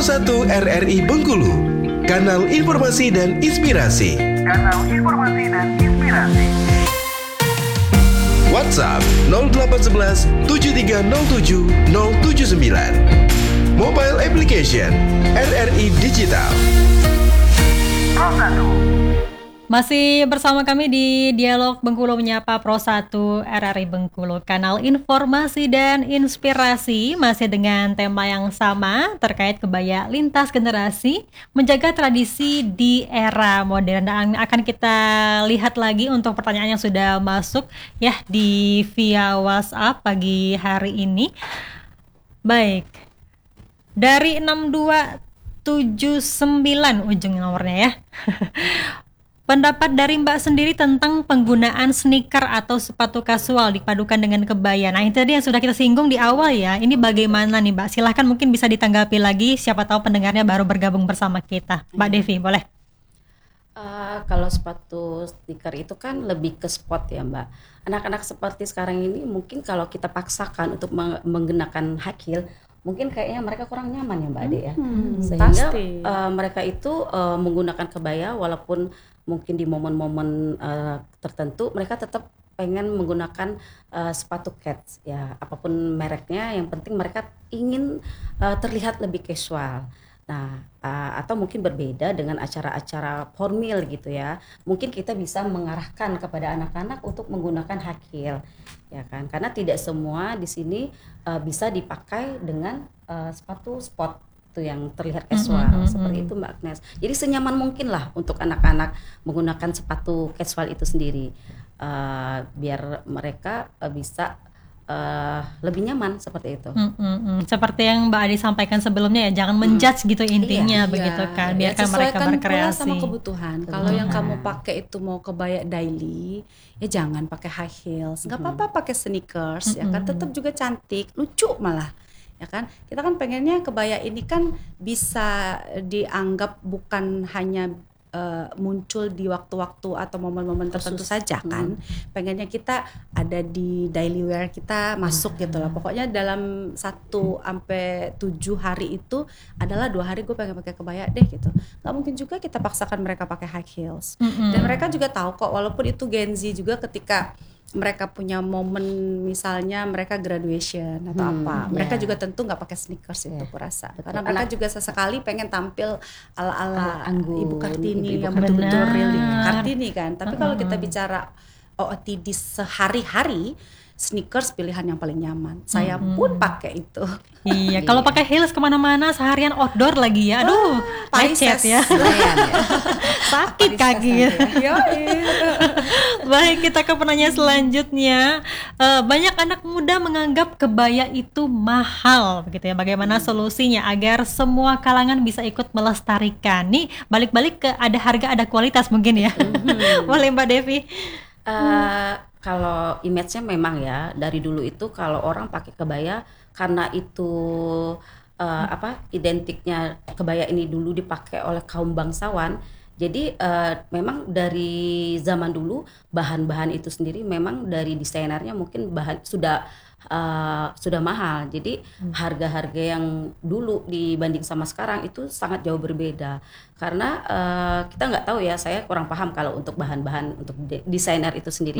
Pro 1 RRI Bengkulu, kanal informasi dan inspirasi. WhatsApp 0811 7307 079. Mobile application RRI Digital. Pro 1. Masih bersama kami di Dialog Bengkulu Menyapa Pro 1 RRI Bengkulu, kanal informasi dan inspirasi, masih dengan tema yang sama terkait kebaya lintas generasi, menjaga tradisi di era modern. Dan akan kita lihat lagi untuk pertanyaan yang sudah masuk ya di via WhatsApp pagi hari ini. Baik, dari 6279 ujung nomornya ya. Pendapat dari Mbak sendiri tentang penggunaan sneaker atau sepatu kasual dipadukan dengan kebaya. Nah, itu tadi yang sudah kita singgung di awal ya. Ini bagaimana nih Mbak? Silahkan mungkin bisa ditanggapi lagi. Siapa tahu pendengarnya baru bergabung bersama kita. Mbak Devi, boleh? Kalau sepatu sneaker itu kan lebih ke sport ya Mbak. Anak-anak seperti sekarang ini mungkin kalau kita paksakan untuk menggunakan high heel, mungkin kayaknya mereka kurang nyaman ya Mbak Ade ya. Sehingga mereka itu menggunakan kebaya walaupun mungkin di momen-momen tertentu mereka tetap pengen menggunakan sepatu kets ya, apapun mereknya, yang penting mereka ingin terlihat lebih casual. Nah, atau mungkin berbeda dengan acara-acara formal gitu ya. Mungkin kita bisa mengarahkan kepada anak-anak untuk menggunakan high heel, ya kan? Karena tidak semua di sini bisa dipakai dengan sepatu sport itu yang terlihat casual seperti itu Mbak Agnes. Jadi senyaman mungkin lah untuk anak-anak menggunakan sepatu casual itu sendiri, biar mereka bisa lebih nyaman seperti itu. Seperti yang Mbak Adi sampaikan sebelumnya ya, jangan menjudge gitu intinya, begitu kan, biarkan mereka berkreasi. Sama kebutuhan. Kalau yang kamu pakai itu mau kebaya daily, ya jangan pakai high heels, nggak apa-apa pakai sneakers, ya kan, tetap juga cantik, lucu malah. Ya kan, kita kan pengennya kebaya ini kan bisa dianggap bukan hanya muncul di waktu-waktu atau momen-momen tertentu saja kan. Pengennya kita ada di daily wear kita masuk gitu lah. Pokoknya dalam 1-7 hari itu adalah 2 hari gue pengen pakai kebaya deh gitu. Gak mungkin juga kita paksakan mereka pakai high heels. Dan mereka juga tahu kok, walaupun itu Gen Z juga, ketika mereka punya momen misalnya mereka graduation atau apa, mereka juga tentu nggak pakai sneakers itu kurasa. Karena mereka juga sesekali pengen tampil ala Ibu Kartini, yang betul-betul really Kartini kan. Tapi kalau kita bicara OOTD sehari-hari, sneakers pilihan yang paling nyaman. Saya pun pakai itu. Iya, kalau pakai heels kemana-mana seharian outdoor lagi ya, aduh, lecet ya. Sakit kaki. Baik, kita ke pertanyaan selanjutnya. Banyak anak muda menganggap kebaya itu mahal, begitu ya. Bagaimana solusinya agar semua kalangan bisa ikut melestarikan? Nih, balik-balik ke ada harga, ada kualitas mungkin ya. Boleh Mbak Devi? Kalau image-nya memang ya dari dulu itu kalau orang pakai kebaya karena itu identiknya kebaya ini dulu dipakai oleh kaum bangsawan. Jadi memang dari zaman dulu bahan-bahan itu sendiri memang dari desainernya mungkin bahan sudah mahal. Jadi harga-harga yang dulu dibanding sama sekarang itu sangat jauh berbeda. Karena kita nggak tahu ya, saya kurang paham kalau untuk bahan-bahan untuk desainer itu sendiri.